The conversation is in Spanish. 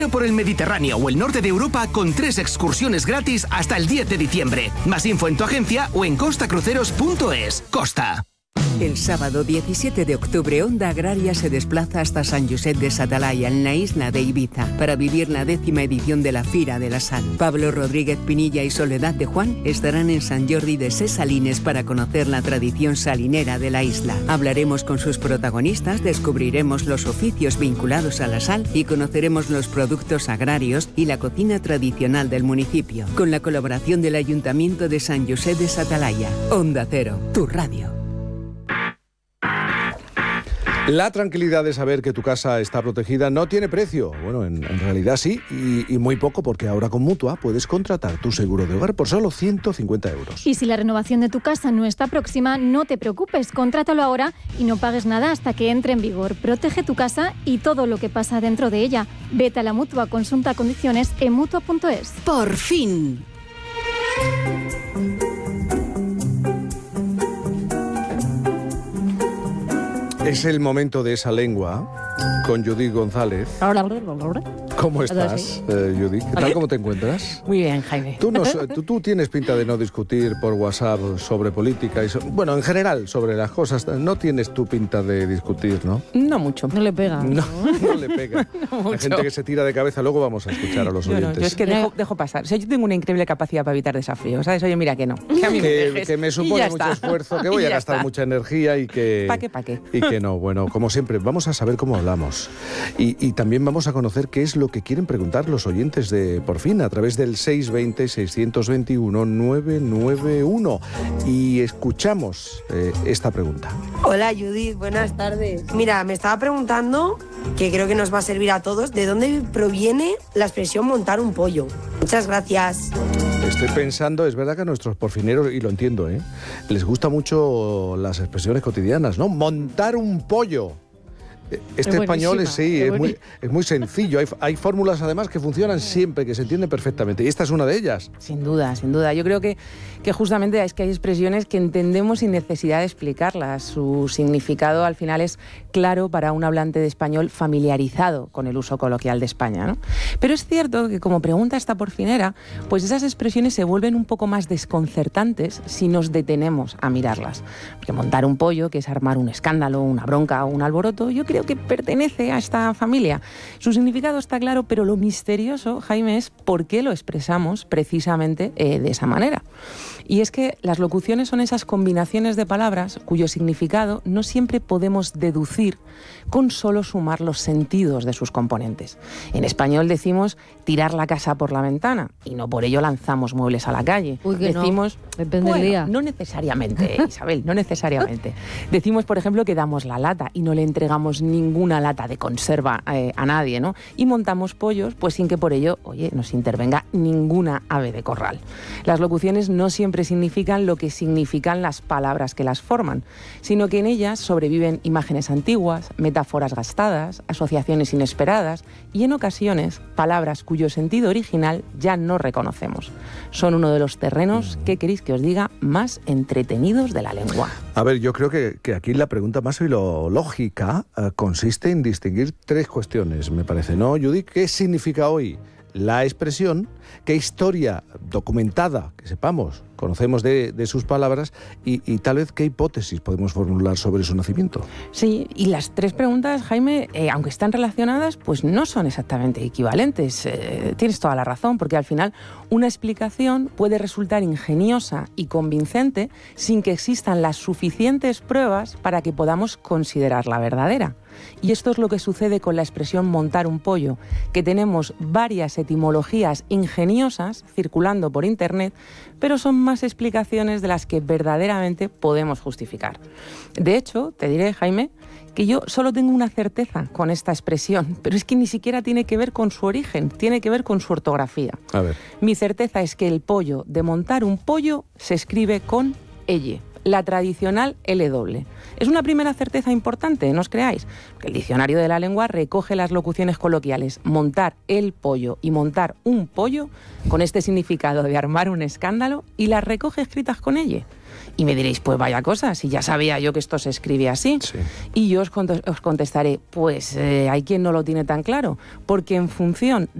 por el Mediterráneo o el norte de Europa con 3 excursiones gratis hasta el 10 de diciembre. Más info en tu agencia o en costacruceros.es. Costa. El sábado 17 de octubre, Onda Agraria se desplaza hasta Sant Josep de sa Talaia, en la isla de Ibiza, para vivir la 10ª edición de la Fira de la Sal. Pablo Rodríguez Pinilla y Soledad de Juan estarán en Sant Jordi de Ses Salines para conocer la tradición salinera de la isla. Hablaremos con sus protagonistas, descubriremos los oficios vinculados a la sal y conoceremos los productos agrarios y la cocina tradicional del municipio, con la colaboración del Ayuntamiento de Sant Josep de sa Talaia. Onda Cero, tu radio. La tranquilidad de saber que tu casa está protegida no tiene precio. Bueno, en realidad sí, y muy poco, porque ahora con Mutua puedes contratar tu seguro de hogar por solo 150 euros. Y si la renovación de tu casa no está próxima, no te preocupes, contrátalo ahora y no pagues nada hasta que entre en vigor. Protege tu casa y todo lo que pasa dentro de ella. Vete a la Mutua, consulta condiciones en Mutua.es. ¡Por fin! Es el momento de esa lengua con Judith González. ¿Cómo estás, Judith? ¿Qué tal? ¿Cómo te encuentras? Muy bien, Jaime. Tú tienes pinta de no discutir por WhatsApp sobre política y bueno, en general sobre las cosas. No tienes tu pinta de discutir, ¿no? No mucho. No le pega. No le pega. No Hay gente que se tira de cabeza. Luego vamos a escuchar a los oyentes. Yo es que dejo pasar. O sea, yo tengo una increíble capacidad para evitar desafíos, ¿sabes? Oye, mira que no. Que, a mí que me supone mucho esfuerzo, que voy a gastar mucha energía y que... ¿Pa qué? Y que no. Bueno, como siempre, vamos a saber cómo hablamos. Y también vamos a conocer qué es lo que quieren preguntar los oyentes de Por Fin a través del 620-621-991. Y escuchamos esta pregunta. Hola Judith, buenas tardes. Mira, me estaba preguntando, que creo que nos va a servir a todos, ¿de dónde proviene la expresión montar un pollo? Muchas gracias. Estoy pensando, es verdad que a nuestros porfineros, y lo entiendo, les gusta mucho las expresiones cotidianas, ¿no? Montar un pollo. Este español es muy sencillo. Hay fórmulas además que funcionan siempre, que se entienden perfectamente. Y esta es una de ellas. Sin duda, sin duda. Yo creo que justamente es que hay expresiones que entendemos sin necesidad de explicarlas. Su significado al final es claro para un hablante de español familiarizado con el uso coloquial de España, ¿no? Pero es cierto que, como pregunta esta porfinera, pues esas expresiones se vuelven un poco más desconcertantes si nos detenemos a mirarlas. Porque montar un pollo, que es armar un escándalo, una bronca o un alboroto, yo creo que pertenece a esta familia. Su significado está claro, pero lo misterioso, Jaime, es por qué lo expresamos precisamente de esa manera. Y es que las locuciones son esas combinaciones de palabras cuyo significado no siempre podemos deducir con solo sumar los sentidos de sus componentes. En español decimos tirar la casa por la ventana y no por ello lanzamos muebles a la calle. Decimos, depende del día. No necesariamente, Isabel, no necesariamente. Decimos, por ejemplo, que damos la lata y no le entregamos ninguna lata de conserva a nadie, ¿no? Y montamos pollos, pues sin que por ello, nos intervenga ninguna ave de corral. Las locuciones no siempre significan lo que significan las palabras que las forman, sino que en ellas sobreviven imágenes antiguas, metáforas gastadas, asociaciones inesperadas y en ocasiones palabras cuyo sentido original ya no reconocemos. Son uno de los terrenos, ¿qué queréis que os diga?, más entretenidos de la lengua. A ver, yo creo que aquí la pregunta más filológica consiste en distinguir 3 cuestiones, me parece, ¿no, Judith? ¿Qué significa hoy la expresión? ¿Qué historia documentada, que sepamos, conocemos de sus palabras? Y tal vez qué hipótesis podemos formular sobre su nacimiento. Sí, y las 3 preguntas, Jaime, aunque están relacionadas, pues no son exactamente equivalentes. Tienes toda la razón, porque al final una explicación puede resultar ingeniosa y convincente sin que existan las suficientes pruebas para que podamos considerarla verdadera. Y esto es lo que sucede con la expresión montar un pollo, que tenemos varias etimologías ingeniosas circulando por internet, pero son más explicaciones de las que verdaderamente podemos justificar. De hecho, te diré, Jaime, que yo solo tengo una certeza con esta expresión, pero es que ni siquiera tiene que ver con su origen, tiene que ver con su ortografía. A ver. Mi certeza es que el pollo de montar un pollo se escribe con elle, la tradicional L doble. Es una primera certeza importante, no os creáis, porque el diccionario de la lengua recoge las locuciones coloquiales montar el pollo y montar un pollo con este significado de armar un escándalo y las recoge escritas con elle. Y me diréis, pues vaya cosa, si ya sabía yo que esto se escribe así. Sí. Y yo os contestaré, pues hay quien no lo tiene tan claro, porque en función